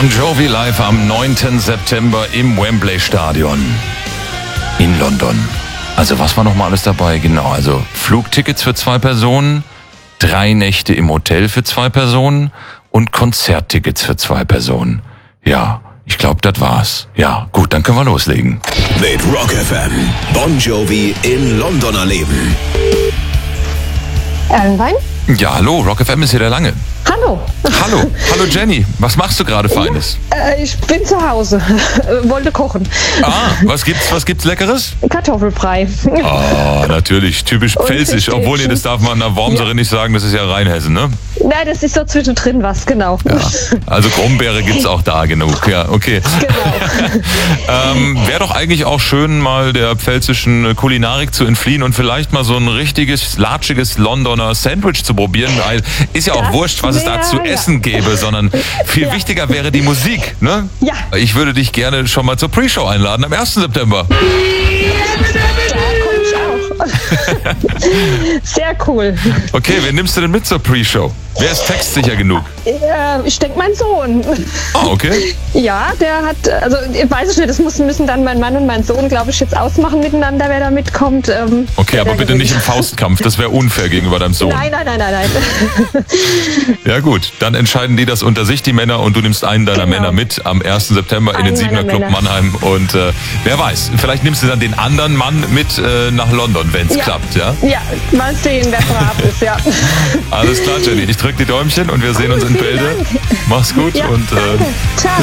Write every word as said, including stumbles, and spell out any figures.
Bon Jovi live am neunten September im Wembley Stadion in London. Also was war nochmal alles dabei? Genau, also Flugtickets für zwei Personen, drei Nächte im Hotel für zwei Personen und Konzerttickets für zwei Personen. Ja, ich glaube, das war's. Ja, gut, dann können wir loslegen. Mit Rock F M. Bon Jovi in London erleben. Erlenwein? Ja, hallo, Rock F M ist hier der Lange. Hallo. Hallo, hallo Jenny. Was machst du gerade Feines? Äh, ich bin zu Hause. Wollte kochen. Ah, was gibt's, was gibt's Leckeres? Kartoffelbrei. Ah, natürlich, typisch Und pfälzisch. Obwohl, nee, das darf man einer Wormserin Ja. nicht sagen, das ist ja Rheinhessen, ne? Nein, das ist so zwischendrin was, genau. Ja. Also Brombeere gibt's auch da genug, ja, okay. Genau. ähm, Wäre doch eigentlich auch schön, mal der pfälzischen Kulinarik zu entfliehen und vielleicht mal so ein richtiges, latschiges Londoner Sandwich zu probieren. Weil ist ja auch Das wurscht, was es da wär- zu ja. essen gäbe, sondern viel Ja. wichtiger wäre die Musik, ne? Ja. Ich würde dich gerne schon mal zur Pre-Show einladen am ersten September. Da komme ich auch. Sehr cool. Okay, wen nimmst du denn mit zur Pre-Show? Wer ist textsicher genug? Äh, ich denke, mein Sohn. Ah, okay. Ja, der hat, also ich weiß es nicht, das müssen, müssen dann mein Mann und mein Sohn, glaube ich, jetzt ausmachen miteinander, wer da mitkommt. Ähm, Okay, wer aber da bitte gewinnt. nicht im Faustkampf, das wäre unfair gegenüber deinem Sohn. Nein, nein, nein, nein, nein. Ja gut, dann entscheiden die das unter sich, die Männer, und du nimmst einen deiner Genau. Männer mit am ersten September in den Einen Siebener meiner Club Männer. Mannheim und äh, wer weiß, vielleicht nimmst du dann den anderen Mann mit äh, nach London, wenn es Ja. klappt, ja? Ja, mal sehen, wer brav ist, ja. Alles klar, Jenny, ich drück die Däumchen und wir sehen uns in Bälde. Mach's gut Ja, und äh, danke. Ciao.